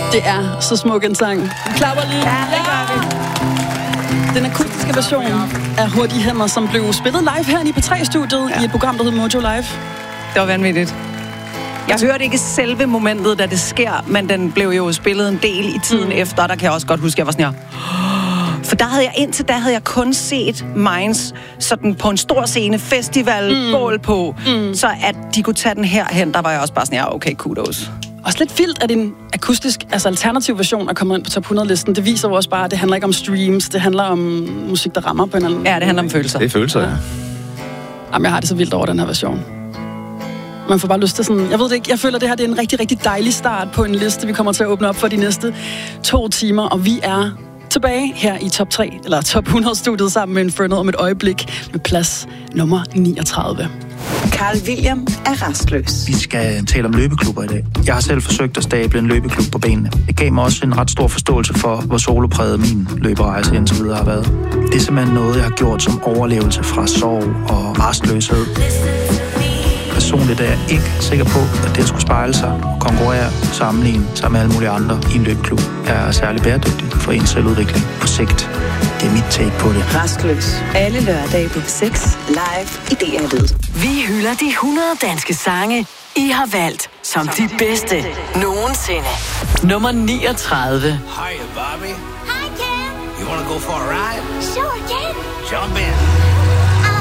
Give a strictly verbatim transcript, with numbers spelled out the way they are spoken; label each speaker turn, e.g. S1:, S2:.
S1: Det er så smuk en sang. Vi klapper lige.
S2: Ja, det gør vi.
S1: Den akustiske version af Hurtige Hænder, som blev spillet live her i P tre-studiet ja. i et program, der hedder Mojo Live.
S2: Det var vanvittigt. Jeg hørte ikke selve momentet, da det sker, men den blev jo spillet en del i tiden mm. efter, og der kan jeg også godt huske, at jeg var sådan her. For der havde jeg indtil da havde jeg kun set Minds sådan på en stor scene, festival, mm. bål på, mm. så at de kunne tage den herhen, der var jeg også bare sådan her, okay, kudos.
S1: Også lidt vildt, at en akustisk, altså alternativ version er kommet ind på top hundrede-listen. Det viser jo også bare, at det handler ikke om streams, det handler om musik, der rammer på en anden.
S2: Ja, det handler om følelser.
S3: Det er følelser, ja. ja.
S1: Jamen, jeg har det så vildt over den her version. Man får bare lyst til sådan... Jeg ved det ikke, jeg føler, at det her det er en rigtig, rigtig dejlig start på en liste, vi kommer til at åbne op for de næste to timer, og vi er tilbage her i top tre, eller top hundrede-studiet sammen med Inferno om et øjeblik med plads nummer niogtredive.
S4: Carl William er restløs.
S5: Vi skal tale om løbeklubber i dag. Jeg har selv forsøgt at stable en løbeklub på benene. Det gav mig også en ret stor forståelse for, hvor solopræget min løberejse indtil videre har været. Det er simpelthen noget, jeg har gjort som overlevelse fra sorg og restløshed. Personligt er jeg ikke sikker på, at det skulle spejle sig og konkurrere sammenligne sig med alle mulige andre i en løbeklub. Jeg er særlig bæredygtig for en selvudvikling på sigt. Det er mit take på det.
S4: Restløs. Alle lørdage på seks. Live i D R Lyd.
S6: Vi hylder de hundrede danske sange, I har valgt som de bedste nogensinde. Nummer niogtredive.
S7: Hiya, Bobby.
S8: Hi, Ken.
S7: You wanna go for a ride?
S8: Sure, Ken.
S7: Jump in.